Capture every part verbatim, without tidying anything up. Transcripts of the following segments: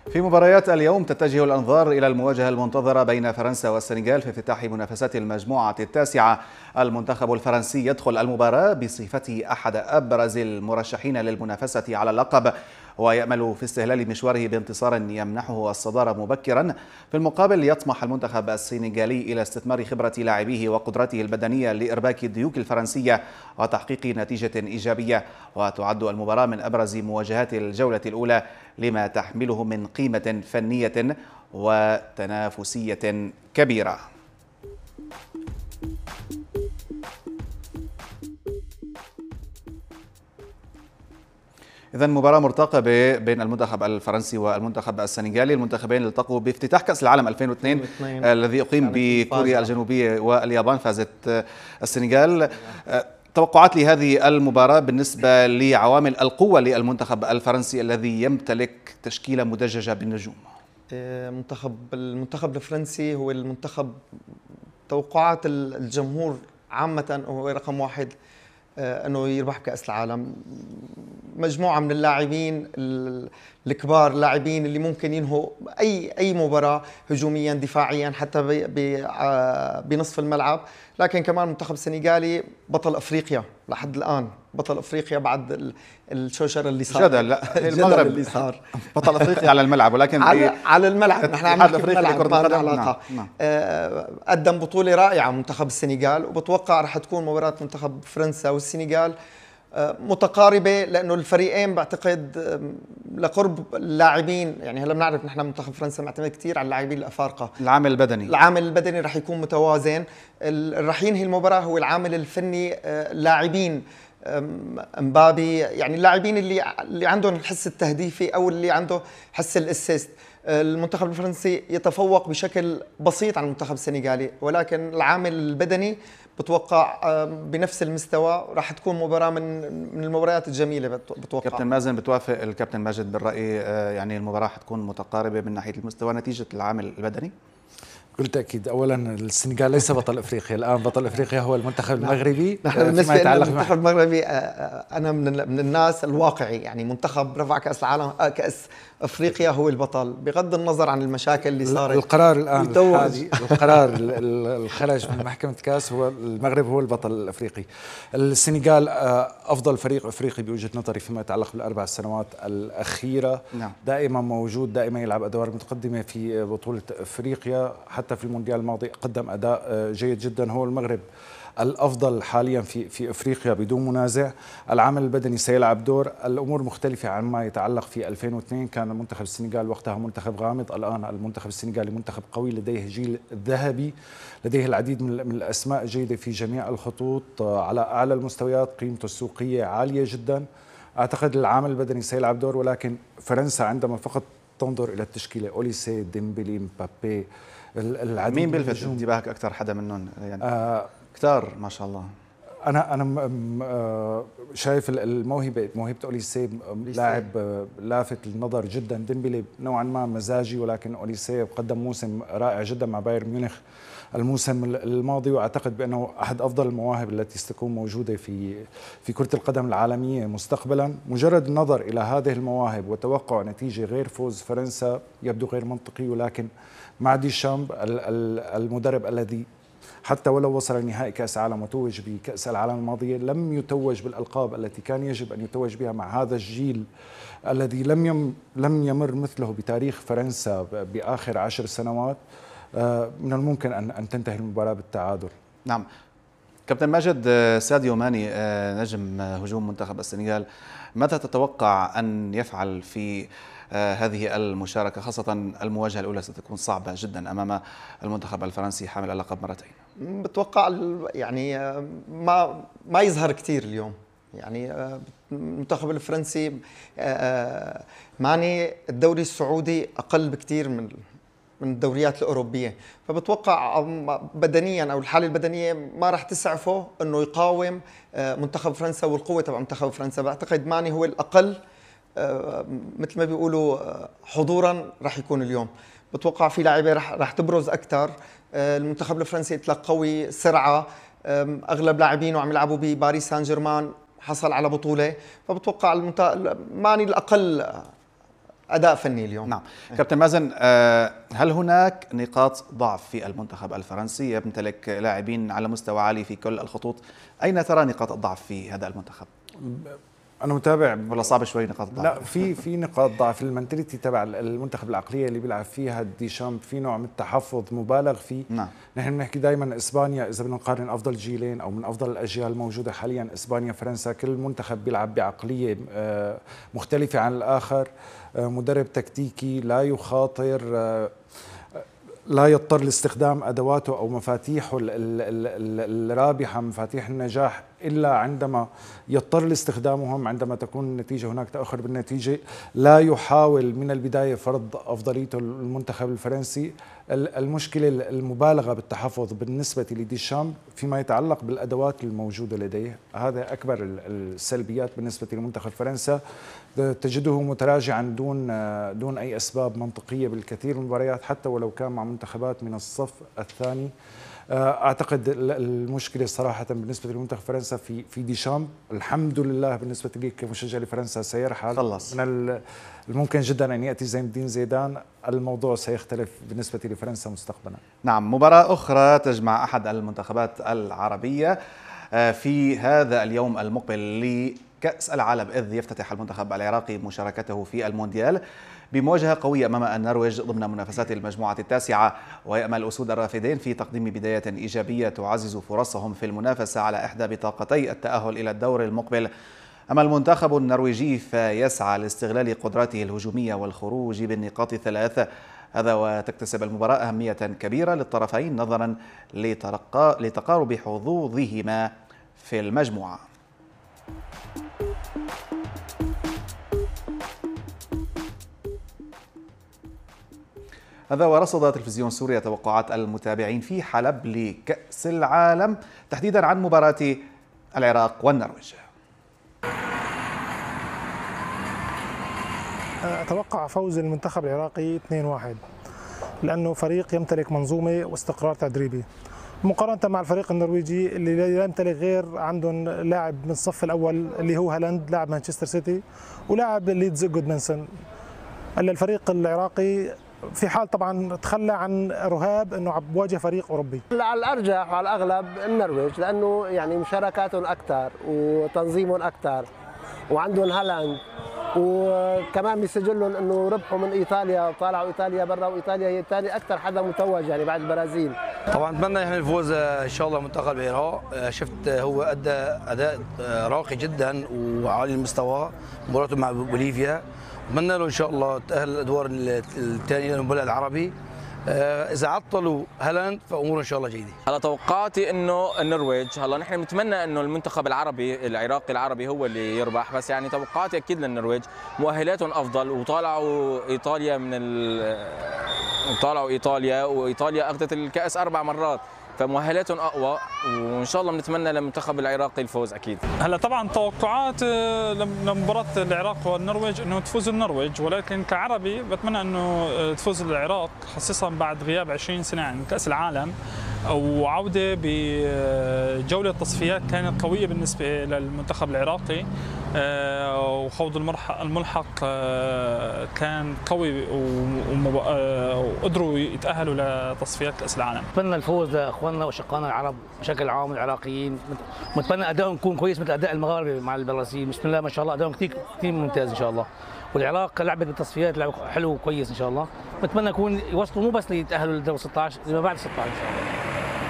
في مباريات اليوم تتجه الأنظار إلى المواجهة المنتظرة بين فرنسا والسنغال في افتتاح منافسات المجموعة التاسعة. المنتخب الفرنسي يدخل المباراة بصفته أحد أبرز المرشحين للمنافسة على اللقب، ويأمل في استهلال مشواره بانتصار يمنحه الصدارة مبكرا. في المقابل يطمح المنتخب السنغالي إلى استثمار خبرة لاعبيه وقدرته البدنية لإرباك الديوك الفرنسية وتحقيق نتيجة إيجابية. وتعد المباراة من أبرز مواجهات الجولة الأولى لما تحمله من قيمة فنية وتنافسية كبيرة. إذن مباراة مرتقبة بين المنتخب الفرنسي والمنتخب السنغالي. المنتخبين التقوا بافتتاح كأس العالم ألفين واثنين الذي أقيم بكوريا الجنوبية واليابان. فازت السنغال. توقعات لهذه المباراة بالنسبة لعوامل القوة للمنتخب الفرنسي الذي يمتلك تشكيلة مدججة بالنجوم؟ منتخب المنتخب الفرنسي هو المنتخب توقعات الجمهور عامة هو رقم واحد انه يربح كأس العالم. مجموعة من اللاعبين الكبار، اللاعبين اللي ممكن ينهوا اي اي مباراة هجوميا دفاعيا حتى بنصف الملعب. لكن كمان المنتخب السنغالي بطل افريقيا لحد الان، بطل افريقيا بعد الشوشر اللي صار. جدل لا المغرب اللي صار بطل افريقيا على الملعب، ولكن على, على الملعب نحن عم نحكي الملعب ما لنا علاقه. نعم. آه قدم بطوله رائعه منتخب السنغال، وبتوقع رح تكون مباراه منتخب فرنسا والسنغال متقاربة، لأنه الفريقين بعتقد لقرب اللاعبين. يعني هلا بنعرف نحن منتخب فرنسا معتمد كثير على اللاعبين الأفارقة. العامل البدني العامل البدني رح يكون متوازن. رح ينهي المباراة هو العامل الفني، اللاعبين امبابي، يعني اللاعبين اللي اللي عندهم الحس التهديفي أو اللي عنده حس الاسيست. المنتخب الفرنسي يتفوق بشكل بسيط عن المنتخب السنغالي، ولكن العامل البدني بتوقع بنفس المستوى. راح تكون مباراة من من المباريات الجميلة بتوقع. كابتن مازن، بتوافق الكابتن ماجد بالرأي؟ يعني المباراة حتكون متقاربة من ناحية المستوى نتيجة العامل البدني؟ بكل تأكيد. أولا السنغال ليس بطل أفريقيا، الآن بطل أفريقيا هو المنتخب المغربي. نحن بالنسبة للمنتخب المغربي أنا من من الناس الواقعي، يعني منتخب رفع كأس العالم كأس أفريقيا هو البطل بغض النظر عن المشاكل اللي صارت. القرار الآن الحالي القرار الخرج من محكمة كاس هو المغرب هو البطل الأفريقي. السنغال أفضل فريق أفريقي بوجهة نظري فيما يتعلق بالأربع سنوات الأخيرة. نعم. دائما موجود، دائما يلعب أدوار متقدمة في بطولة أفريقيا. حتى في المونديال الماضي قدم أداء جيد جدا. هو المغرب الأفضل حاليا في في أفريقيا بدون منازع. العامل البدني سيلعب دور. الأمور مختلفة عما يتعلق في ألفين واثنين، كان منتخب السنغال وقتها منتخب غامض. الآن المنتخب السنغالي منتخب قوي، لديه جيل ذهبي، لديه العديد من الأسماء الجيدة في جميع الخطوط على أعلى المستويات، قيمته السوقية عالية جدا. أعتقد العامل البدني سيلعب دور، ولكن فرنسا عندما فقط تنظر إلى التشكيلة أوليسي، ديمبلي، مبابي، العديد. مين بيلفت انتباهك أكثر حدا منهم؟ يعني آه كتار ما شاء الله. أنا أنا شايف الموهبة موهبة أوليسي لاعب لافت للنظر جدا. ديمبلي نوعا ما مزاجي، ولكن أوليسي قدم موسم رائع جدا مع بايرن ميونخ الموسم الماضي، واعتقد بانه احد افضل المواهب التي ستكون موجوده في في كره القدم العالميه مستقبلا. مجرد النظر الى هذه المواهب وتوقع نتيجه غير فوز فرنسا يبدو غير منطقي، ولكن مع ديشامب المدرب الذي حتى ولو وصل لنهائي كأس عالم وتوج بكأس العالم الماضية لم يتوج بالألقاب التي كان يجب أن يتوج بها مع هذا الجيل الذي لم يم لم يمر مثله بتاريخ فرنسا بآخر عشر سنوات. من الممكن أن أن تنتهي المباراة بالتعادل. نعم. كابتن ماجد، ساديو ماني نجم هجوم منتخب السنغال، ماذا تتوقع أن يفعل في هذه المشاركة، خاصة المواجهة الأولى ستكون صعبة جدا أمام المنتخب الفرنسي حامل اللقب مرتين؟ بتوقع يعني ما ما يظهر كثير اليوم. يعني المنتخب الفرنسي ماني الدوري السعودي أقل بكثير من من الدوريات الأوروبية، فبتوقع بدنيا أو الحالة البدنية ما راح تسعفه أنه يقاوم منتخب فرنسا والقوة تبع منتخب فرنسا. بعتقد ماني هو الأقل مثل ما بيقولوا حضورا راح يكون اليوم. بتوقع في لاعبين راح راح تبرز أكثر. المنتخب الفرنسي اطلق قوي، سرعة، أغلب لاعبينه عم يلعبوا بباريس سان جيرمان، حصل على بطولة، فبتوقع المنت... ماني الأقل اداء فني اليوم. نعم كابتن مازن، هل هناك نقاط ضعف في المنتخب الفرنسي؟ يمتلك لاعبين على مستوى عالي في كل الخطوط، أين ترى نقاط الضعف في هذا المنتخب؟ انا متابع ولا صعب شوي نقاط الضعف؟ لا، في في نقاط ضعف. المنتاليتي تبع المنتخب، العقليه اللي بيلعب فيها ديشامب في نوع من التحفظ مبالغ فيه. نعم. نحن بنحكي دائما اسبانيا، اذا بدنا نقارن افضل جيلين او من افضل الاجيال الموجوده حاليا، اسبانيا فرنسا، كل منتخب بيلعب بعقليه مختلفه عن الاخر، مدرب تكتيكي لا يخاطر، لا يضطر لاستخدام ادواته او مفاتيحه الرابحه، مفاتيح النجاح، الا عندما يضطر لاستخدامهم عندما تكون النتيجه هناك تاخر بالنتيجه. لا يحاول من البدايه فرض افضليته المنتخب الفرنسي. المشكله المبالغه بالتحفظ بالنسبه لديشامب فيما يتعلق بالادوات الموجوده لديه، هذا اكبر السلبيات بالنسبه لمنتخب فرنسا. تجده متراجعا دون دون اي اسباب منطقيه بالكثير من المباريات، حتى ولو كان مع منتخبات من الصف الثاني. اعتقد المشكله صراحه بالنسبه لمنتخب فرنسا في في ديشامب. الحمد لله بالنسبه لي كمشجع لفرنسا سيرحل، خلص. من الممكن جدا ان ياتي زين الدين زيدان، الموضوع سيختلف بالنسبه لفرنسا مستقبلا. نعم، مباراه اخرى تجمع احد المنتخبات العربيه في هذا اليوم المقبل لكأس العالم، إذ يفتتح المنتخب العراقي مشاركته في المونديال بمواجهة قوية أمام النرويج ضمن منافسات المجموعة التاسعة. ويأمل أسود الرافدين في تقديم بداية إيجابية تعزز فرصهم في المنافسة على إحدى بطاقتي التأهل إلى الدور المقبل. أما المنتخب النرويجي فيسعى لاستغلال قدراته الهجومية والخروج بالنقاط الثلاث. هذا وتكتسب المباراة أهمية كبيرة للطرفين نظرا لتقارب حظوظهما في المجموعة. هذا ورصد تلفزيون سوريا توقعات المتابعين في حلب لكأس العالم تحديدا عن مباراة العراق والنرويج. أتوقع فوز المنتخب العراقي اثنين واحد، لأنه فريق يمتلك منظومة واستقرار تدريبي مقارنة مع الفريق النرويجي اللي لا يمتلك غير عندهم لاعب من الصف الأول اللي هو هالاند لاعب مانشستر سيتي ولاعب ليدز جودمنسون. الا الفريق العراقي في حال طبعا تخلى عن رهاب انه عم بواجه فريق اوروبي. على الارجح وعلى الاغلب النرويج، لانه يعني مشاركاتهم اكثر وتنظيمهم اكثر وعندهم هالاند، وكمان بيسجلهم انه ربحوا من ايطاليا، طالعوا ايطاليا برا، وايطاليا هي ثاني اكثر حدا متوج يعني بعد البرازيل. طبعا اتمنى احنا الفوز ان شاء الله منتخب العراق. شفت هو ادى اداء راقي جدا وعالي المستوى مباراته مع بوليفيا. اتمنى له ان شاء الله تاهل الادوار الثانيه للمباراه العربي. اذا عطلوا هالاند فاموره ان شاء الله جيده. هلا توقعاتي انه النرويج، هلا نحن بنتمنى انه المنتخب العربي العراقي العربي هو اللي يربح، بس يعني توقعاتي اكيد للنرويج، مؤهلاتهم افضل وطالعوا ايطاليا من ال... طالعوا ايطاليا وايطاليا اخذت الكاس اربع مرات، فمؤهلاتهم اقوى، وان شاء الله بنتمنى للمنتخب العراقي الفوز اكيد. هلا طبعا توقعات لمباراه العراق والنرويج انه تفوز النرويج، ولكن كعربي بتمنى انه تفوز العراق، خصيصا بعد غياب عشرين سنه عن كاس العالم وعوده بجوله تصفيات كانت قويه بالنسبه للمنتخب العراقي، وخوض الملحق كان قوي وقدروا يتاهلوا لتصفيات كاس العالم. نتمنى الفوز لاخواننا واشقائنا العرب بشكل عام العراقيين، ونتمنى ادائهم يكون كويس مثل اداء المغاربه مع البرازيل. بسم الله ما شاء الله ادائهم كثير كثير ممتاز ان شاء الله. والعراق لعبت بالتصفيات لعب حلو وكويس ان شاء الله. بتمنى يكون يوصلوا مو بس ليتاهلوا للدور ستة عشر، لما بعد ستة عشر ان شاء الله.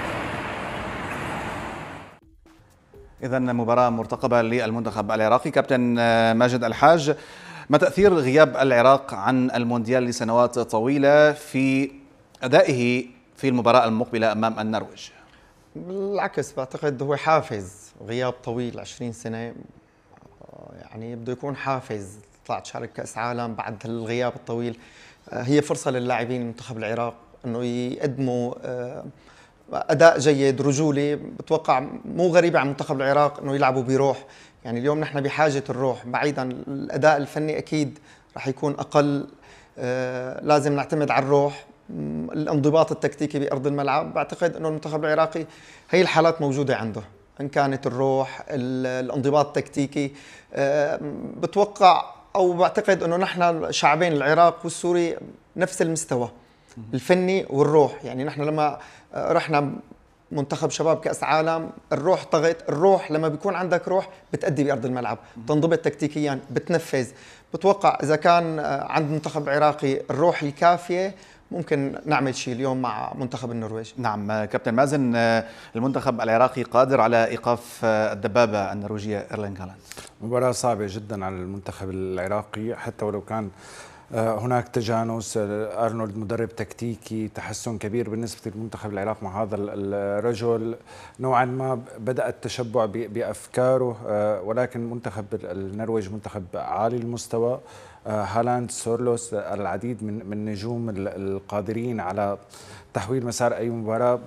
إذا مباراة مرتقبة للمنتخب العراقي. كابتن ماجد الحاج، ما تأثير غياب العراق عن المونديال لسنوات طويلة في أدائه في المباراة المقبلة أمام النرويج؟ بالعكس، بعتقد هو حافز. غياب طويل عشرين سنة يعني بده يكون حافز، تطلع تشارك كأس عالم بعد الغياب الطويل. هي فرصة للاعبين منتخب العراق انه يقدموا اداء جيد رجولي. بتوقع مو غريبه عن منتخب العراق انه يلعبوا بروح، يعني اليوم نحن بحاجه الروح. بعيدا الاداء الفني اكيد رح يكون اقل، آه لازم نعتمد على الروح، الانضباط التكتيكي بارض الملعب. بعتقد انه المنتخب العراقي هي الحالات موجوده عنده، ان كانت الروح الانضباط التكتيكي. آه بتوقع او بعتقد انه نحن الشعبين العراق والسوري نفس المستوى الفني والروح. يعني نحن لما رحنا منتخب شباب كأس عالم الروح طغت. الروح لما بيكون عندك روح بتأدي بأرض الملعب، بتنضبط تكتيكيا، بتنفذ. بتوقع إذا كان عند منتخب عراقي الروح الكافية ممكن نعمل شيء اليوم مع منتخب النرويج. نعم كابتن مازن، المنتخب العراقي قادر على إيقاف الدبابة النرويجية إيرلينغ هالاند. مباراة صعبة جدا على المنتخب العراقي، حتى ولو كان هناك تجانس. أرنولد مدرب تكتيكي، تحسن كبير بالنسبة للمنتخب العراق مع هذا الرجل. نوعا ما بدأ التشبع بأفكاره، ولكن منتخب النرويج منتخب عالي المستوى. هالاند، سورلوس، العديد من من نجوم القادرين على تحويل مسار أي مباراة.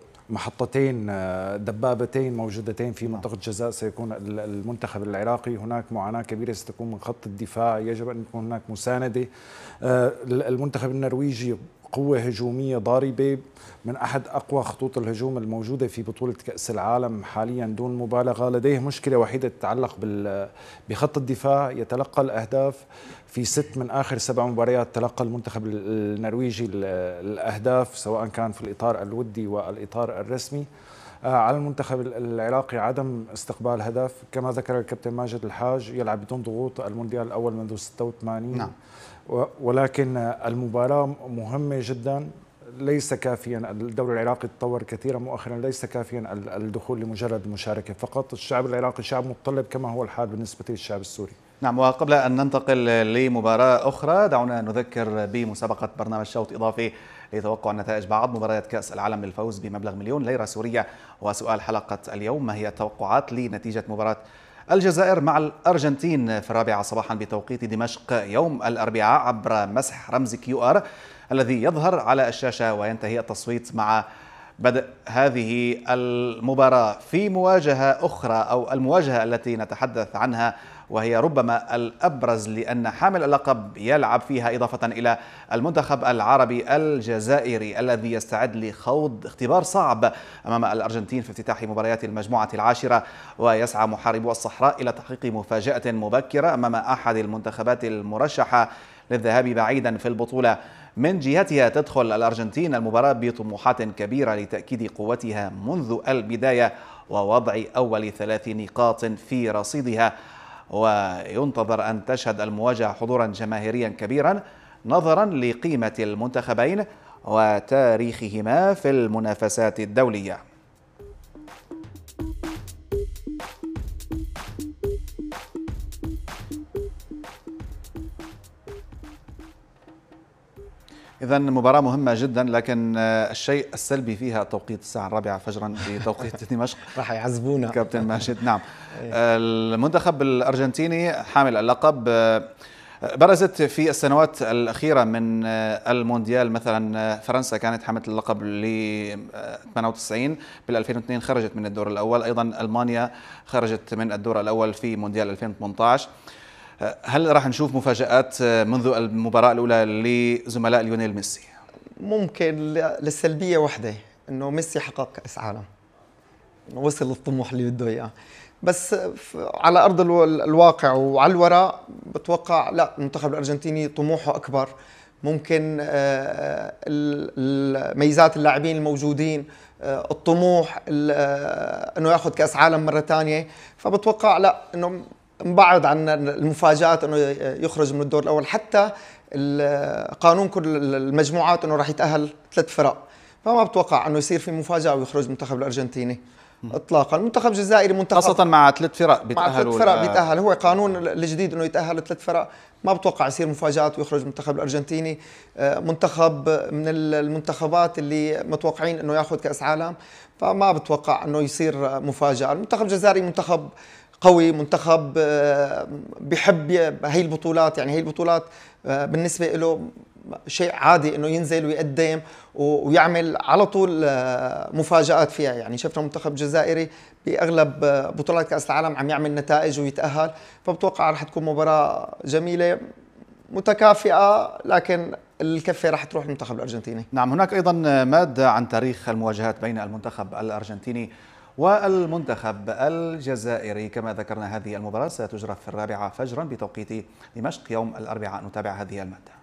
محطتين دبابتين موجودتين في منطقة جزاء سيكون المنتخب العراقي. هناك معاناة كبيرة ستكون من خط الدفاع، يجب أن يكون هناك مساندة. المنتخب النرويجي قوة هجومية ضاربة، من أحد أقوى خطوط الهجوم الموجودة في بطولة كأس العالم حاليا دون مبالغة. لديه مشكلة وحيدة تتعلق بخط الدفاع، يتلقى الأهداف في ست من آخر سبع مباريات تلقى المنتخب النرويجي الأهداف، سواء كان في الإطار الودي والإطار الرسمي. على المنتخب العراقي عدم استقبال هدف، كما ذكر الكابتن ماجد الحاج يلعب بدون ضغوط المونديال الأول منذ ستة وثمانين. نعم. ولكن المباراة مهمة جدا، ليس كافيا. الدوري العراقي تطور كثيرا مؤخرا، ليس كافيا الدخول لمجرد المشاركة فقط. الشعب العراقي شعب متطلب كما هو الحال بالنسبة للشعب السوري. نعم، وقبل أن ننتقل لمباراة أخرى دعونا نذكر بمسابقة برنامج شوط إضافي لتوقع نتائج بعض مباريات كأس العالم للفوز بمبلغ مليون ليرة سورية. وسؤال حلقة اليوم: ما هي التوقعات لنتيجة مباراة الجزائر مع الأرجنتين في الرابعة صباحا بتوقيت دمشق يوم الأربعاء عبر مسح رمز كيو آر الذي يظهر على الشاشة، وينتهي التصويت مع بدء هذه المباراة في مواجهة أخرى أو المواجهة التي نتحدث عنها، وهي ربما الأبرز لأن حامل اللقب يلعب فيها، إضافة إلى المنتخب العربي الجزائري الذي يستعد لخوض اختبار صعب أمام الأرجنتين في افتتاح مباريات المجموعة العاشرة. ويسعى محاربو الصحراء إلى تحقيق مفاجأة مبكرة أمام أحد المنتخبات المرشحة للذهاب بعيدا في البطولة. من جهتها تدخل الأرجنتين المباراة بطموحات كبيرة لتأكيد قوتها منذ البداية ووضع أول ثلاث نقاط في رصيدها، وينتظر أن تشهد المواجهة حضورا جماهيريا كبيرا نظرا لقيمة المنتخبين وتاريخهما في المنافسات الدولية. إذا مباراة مهمة جدا، لكن الشيء السلبي فيها توقيت الساعة الرابعة فجرا بتوقيت دمشق. راح يعذبونا كابتن ماجد. نعم. المنتخب الأرجنتيني حامل اللقب برزت في السنوات الأخيرة من المونديال. مثلا فرنسا كانت حاملة اللقب ل ثمانية وتسعين، بال ألفين واثنين خرجت من الدور الأول، أيضا ألمانيا خرجت من الدور الأول في مونديال ألفين وثمانية عشر. هل راح نشوف مفاجآت منذ المباراة الأولى لزملاء ليونيل ميسي؟ ممكن للسلبية وحدة، إنه ميسي حقق كأس عالم، وصل للطموح اللي بده إياه، بس على أرض الواقع وعلى الوراء بتوقع لا، المنتخب الأرجنتيني طموحه أكبر. ممكن ميزات اللاعبين الموجودين، الطموح إنه ياخذ كأس عالم مرة ثانية، فبتوقع لا، إنه مبعد عن المفاجآت انه يخرج من الدور الاول. حتى قانون كل المجموعات انه راح يتاهل ثلاث فرق، فما بتوقع انه يصير في مفاجاه ويخرج المنتخب الارجنتيني اطلاقا. المنتخب الجزائري منتخب خاصه مع ثلاث فرق بيتاهلوا، مع ثلاث فرق بيتاهل، هو قانون الجديد انه يتاهل ثلاث فرق، ما بتوقع يصير مفاجات ويخرج المنتخب الارجنتيني. منتخب من المنتخبات اللي متوقعين انه ياخذ كاس عالم، فما بتوقع انه يصير مفاجاه. المنتخب الجزائري منتخب قوي، منتخب بيحب هي البطولات، يعني هي البطولات بالنسبة له شيء عادي انه ينزل ويقدم ويعمل على طول مفاجآت فيها. يعني شفنا المنتخب الجزائري باغلب بطولات كأس العالم عم يعمل نتائج ويتأهل، فبتوقع رح تكون مباراة جميلة متكافئة، لكن الكفة رح تروح للمنتخب الأرجنتيني. نعم، هناك أيضا مادة عن تاريخ المواجهات بين المنتخب الأرجنتيني والمنتخب الجزائري كما ذكرنا هذه المباراة ستجرى في الرابعة فجرا بتوقيت دمشق يوم الأربعاء. نتابع هذه المادة.